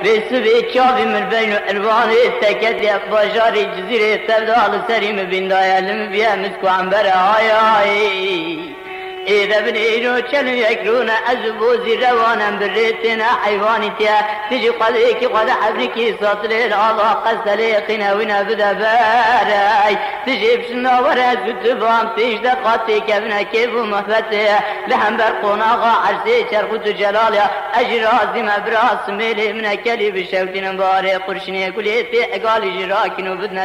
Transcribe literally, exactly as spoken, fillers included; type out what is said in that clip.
بسبي چاوی من بین اروان تکت یا باشاری جزیره تبدال سریم بیندای علم بیا مسکو عنبر های های ایده بنیرو چل یکرونه از بوزی روانم بريتنا حيواني تيا تجي قدريكي قد حبريكي ساطلين الله قسلي قناونا بدا باراي تجي بشنا ورا زتبام تجد قاتي كبنا كيف ومحفتي لهم برقونا غا عرسي شرخو جلاليا اجرازي مبراس ميلي من كلي بشوتين مباري قرشني كليتي اقالي جراكين وبدنا